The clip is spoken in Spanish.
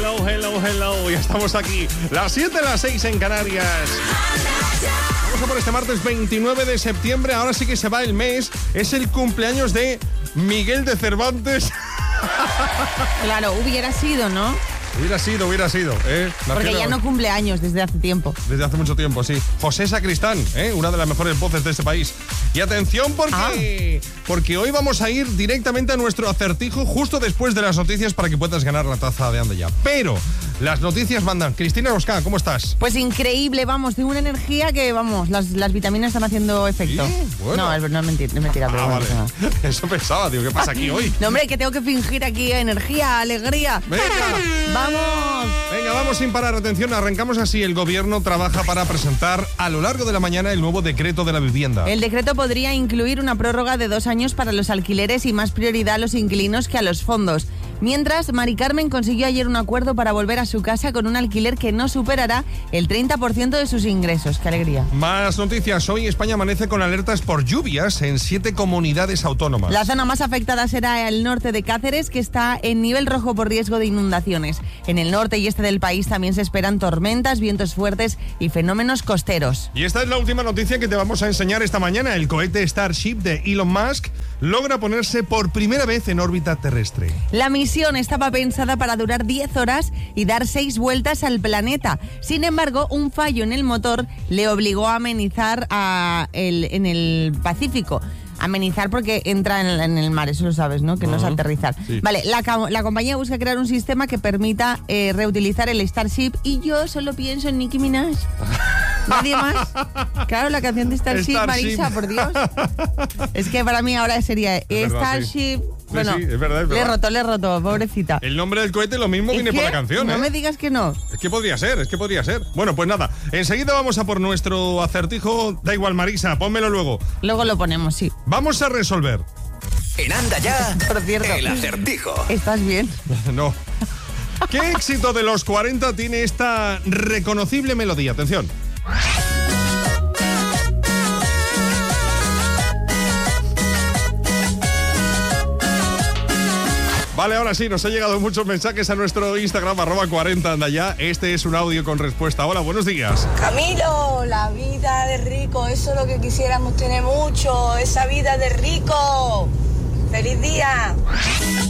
hello. Ya estamos aquí. Las 7, las 6 en Canarias. Vamos a por este martes 29 de septiembre. Ahora sí que se va el mes. Es el cumpleaños de Miguel de Cervantes. Claro, hubiera sido, ¿no? Hubiera sido, ¿eh? Porque ya no cumple años desde hace tiempo. Desde hace mucho tiempo, sí. José Sacristán, una de las mejores voces de este país. Y atención porque hoy vamos a ir directamente a nuestro acertijo justo después de las noticias para que puedas ganar la taza de Anda Ya. Pero las noticias mandan. Cristina Rosca, ¿cómo estás? Pues increíble, vamos, tengo una energía que, vamos, las vitaminas están haciendo efecto. Sí, bueno. No es mentira. Pero vale. No. Eso pensaba, tío, ¿qué pasa aquí hoy? No, hombre, que tengo que fingir aquí energía, alegría. Venga. Vamos sin parar. Atención, arrancamos así. El gobierno trabaja para presentar a lo largo de la mañana el nuevo decreto de la vivienda. El decreto podría incluir una prórroga de 2 años para los alquileres y más prioridad a los inquilinos que a los fondos. Mientras, Mari Carmen consiguió ayer un acuerdo para volver a su casa con un alquiler que no superará el 30% de sus ingresos. ¡Qué alegría! Más noticias. Hoy España amanece con alertas por lluvias en 7 comunidades autónomas. La zona más afectada será el norte de Cáceres, que está en nivel rojo por riesgo de inundaciones. En el norte y este del país también se esperan tormentas, vientos fuertes y fenómenos costeros. Y esta es la última noticia que te vamos a enseñar esta mañana. El cohete Starship de Elon Musk logra ponerse por primera vez en órbita terrestre. La misión estaba pensada para durar 10 horas y dar 6 vueltas al planeta. Sin embargo, un fallo en el motor le obligó a amenizar en el Pacífico. Amenizar porque entra en el mar, eso lo sabes, ¿no? Que no es aterrizar. Sí. Vale, la compañía busca crear un sistema que permita reutilizar el Starship y yo solo pienso en Nicki Minaj. ¿Nadie más? Claro, la canción de Starship, Marisa, por Dios. Es que para mí ahora sería Starship... Sí. Bueno, sí, es verdad. Le he roto, pobrecita. El nombre del cohete lo mismo viene por la canción, No me digas que no. Es que podría ser. Bueno, pues nada, enseguida vamos a por nuestro acertijo. Da igual, Marisa, pónmelo luego. Luego lo ponemos, sí. Vamos a resolver. En Anda Ya, por cierto, el acertijo. ¿Estás bien? No. ¿Qué éxito de los 40 tiene esta reconocible melodía? Atención. Vale, ahora sí, nos han llegado muchos mensajes a nuestro Instagram, @40 Anda Ya. Este es un audio con respuesta. Hola, buenos días. Camilo, la vida de rico, eso es lo que quisiéramos tener mucho, esa vida de rico. ¡Feliz día!